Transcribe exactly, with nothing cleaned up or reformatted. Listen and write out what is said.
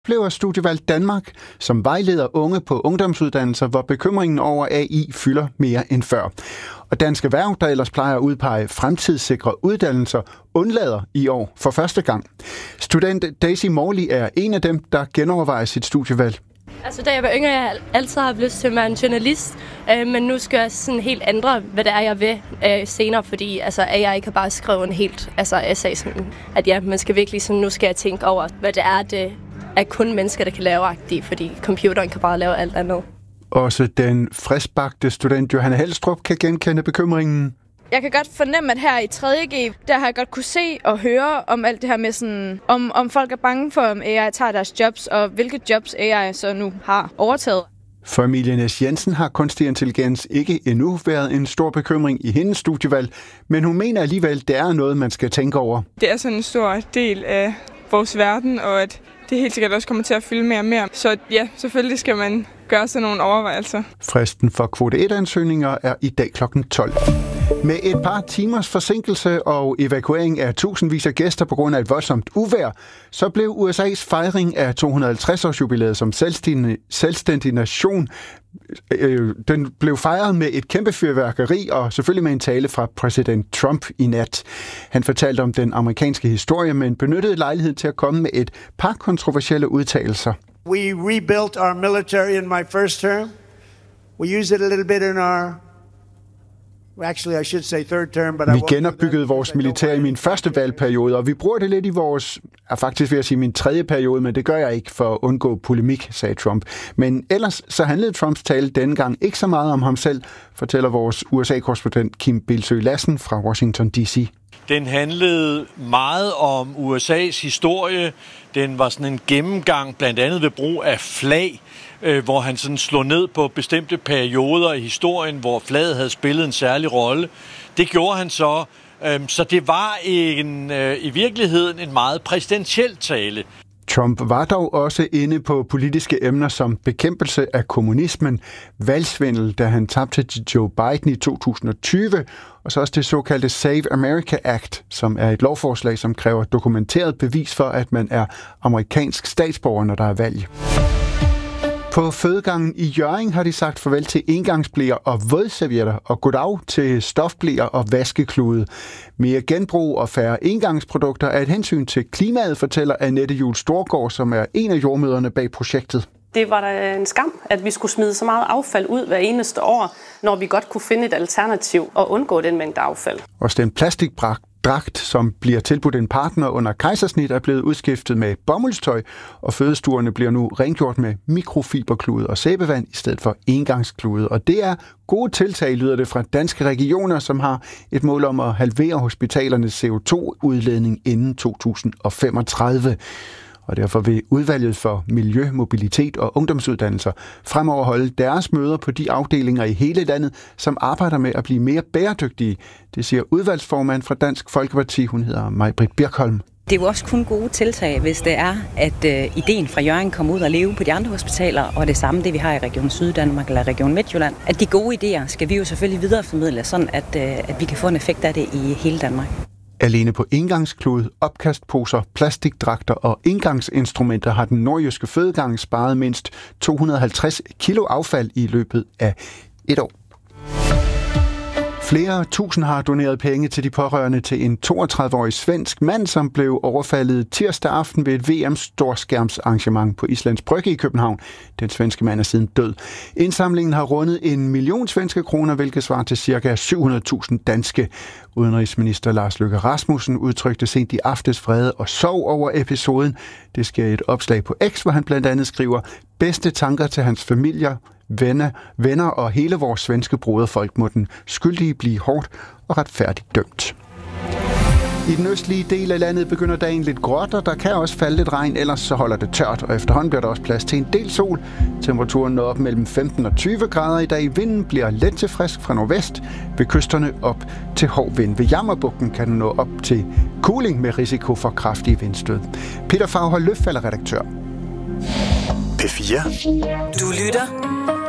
Oplever Studievalg Danmark, som vejleder unge på ungdomsuddannelser, hvor bekymringen over A I fylder mere end før. Og Dansk Erhverv, der ellers plejer at udpege fremtidssikre uddannelser, undlader i år for første gang. Student Daisy Morley er en af dem, der genovervejer sit studievalg. Altså, da jeg var yngre, jeg altid har lyst til at være en journalist, øh, men nu skal jeg sådan helt ændre, hvad det er, jeg vil øh, senere, fordi altså, at jeg ikke har bare skrevet en helt altså, essay, sådan, at ja, man skal virkelig sådan, nu skal jeg tænke over, hvad det er, det er kun mennesker, der kan lave agtigt, fordi computeren kan bare lave alt andet. Også den friskbagte student Johanne Helstrup kan genkende bekymringen. Jeg kan godt fornemme, at her i tredje G, der har jeg godt kunne se og høre om alt det her med sådan, om, om folk er bange for, om A I tager deres jobs, og hvilke jobs A I så nu har overtaget. For Emilie Næs Jensen har kunstig intelligens ikke endnu været en stor bekymring i hendes studievalg, men hun mener alligevel, det er noget, man skal tænke over. Det er sådan en stor del af vores verden, og at det helt sikkert også kommer til at fylde mere og mere. Så ja, selvfølgelig skal man gøre sådan nogle overvejelser. Fristen for kvote et-ansøgninger er i dag klokken tolv. Med et par timers forsinkelse og evakuering af tusindvis af gæster på grund af et voldsomt uvejr, så blev U S A's fejring af to hundrede og halvtreds års jubilæet som selvstændig, selvstændig nation. Øh, den blev fejret med et kæmpe fyrværkeri og selvfølgelig med en tale fra præsident Trump i nat. Han fortalte om den amerikanske historie, men benyttede lejligheden til at komme med et par kontroversielle udtalelser. We rebuilt our military in my first term. We used it a little bit in our Actually, I should say third term, but vi genopbyggede vores militær i min første valgperiode, og vi bruger det lidt i vores, er faktisk ved at sige min tredje periode, men det gør jeg ikke for at undgå polemik, sagde Trump. Men ellers så handlede Trumps tale denne gang ikke så meget om ham selv, fortæller vores U S A-korrespondent Kim Bildsøe Lassen fra Washington D C. Den handlede meget om U S A's historie. Den var sådan en gennemgang, blandt andet ved brug af flag, hvor han sådan slog ned på bestemte perioder i historien, hvor flaget havde spillet en særlig rolle. Det gjorde han så, så det var en, i virkeligheden en meget præsidentiel tale. Trump var dog også inde på politiske emner som bekæmpelse af kommunismen, valgsvindel, da han tabte til Joe Biden i to tusind og tyve, og så også det såkaldte Save America Act, som er et lovforslag, som kræver dokumenteret bevis for, at man er amerikansk statsborger, når der er valg. På fødegangen i Hjørring har de sagt farvel til engangsbleer og vådservietter og goddag til stofbleer og vaskeklude. Mere genbrug og færre engangsprodukter er et hensyn til klimaet, fortæller Annette Juhl Storgård, som er en af jordmøderne bag projektet. Det var da en skam, at vi skulle smide så meget affald ud hver eneste år, når vi godt kunne finde et alternativ og undgå den mængde affald. Også den plastikbragt dragt, som bliver tilbudt en partner under kejsersnit, er blevet udskiftet med bomuldstøj, og fødestuerne bliver nu rengjort med mikrofiberklude og sæbevand i stedet for engangsklude. Og det er gode tiltag, lyder det fra Danske Regioner, som har et mål om at halvere hospitalernes C O to udledning inden to tusind og femogtredive. Og derfor vil udvalget for miljø, mobilitet og ungdomsuddannelser fremover holde deres møder på de afdelinger i hele landet, som arbejder med at blive mere bæredygtige. Det siger udvalgsformand fra Dansk Folkeparti, hun hedder Maj-Britt Birkholm. Det er jo også kun gode tiltag, hvis det er, at øh, ideen fra Hjørring kommer ud og leve på de andre hospitaler, og det samme, det vi har i Region Syddanmark eller Region Midtjylland. At de gode idéer skal vi jo selvfølgelig videreformidle, sådan at, øh, at vi kan få en effekt af det i hele Danmark. Alene på engangsklude, opkastposer, plastikdragter og engangsinstrumenter har den nordjyske fødegang sparet mindst to hundrede og halvtreds kilo affald i løbet af et år. Flere tusind har doneret penge til de pårørende til en toogtredive-årig svensk mand, som blev overfaldet tirsdag aften ved et V M-storskærmsarrangement på Islands Brygge i København. Den svenske mand er siden død. Indsamlingen har rundet en million svenske kroner, hvilket svarer til ca. syv hundrede tusind danske. Udenrigsminister Lars Løkke Rasmussen udtrykte sent i aftes vrede og sorg over episoden. Det sker i et opslag på X, hvor han blandt andet skriver: bedste tanker til hans familier, venner, venner og hele vores svenske broderfolk, må den skyldige blive hårdt og retfærdigt dømt. I den østlige del af landet begynder dagen lidt gråt, og der kan også falde lidt regn, ellers så holder det tørt, og efterhånden bliver der også plads til en del sol. Temperaturen når op mellem femten og tyve grader i dag. Vinden bliver let til frisk fra nordvest, ved kysterne op til hård vind. Ved Jammerbugten kan den nå op til kuling med risiko for kraftige vindstød. Peter Faghold Løfald er redaktør. P fire. Du lytter